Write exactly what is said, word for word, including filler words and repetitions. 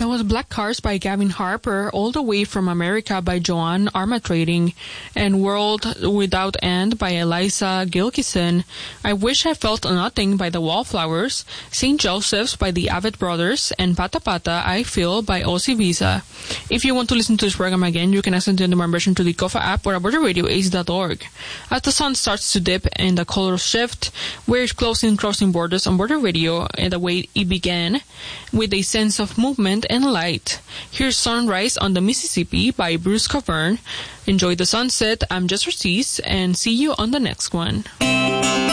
was Black Cars by Gavin Harper, All the Way from America by Joanne Armatrading, and World Without End by Eliza Gilkison. I Wish I Felt Nothing by the Wallflowers, Saint Joseph's by the Avett Brothers, and Pata Pata, I Feel by Ozzy Visa. If you want to listen to this program again, you can access the membership to the Kofa app or border radio a c dot org. As the sun starts to dip and the colors shift, we're closing crossing borders on border radio and the way it began, with a sense of movement and light. Here's Sunrise on the Mississippi by Bruce Cavern. Enjoy the sunset. I'm Jess Ortiz, and see you on the next one.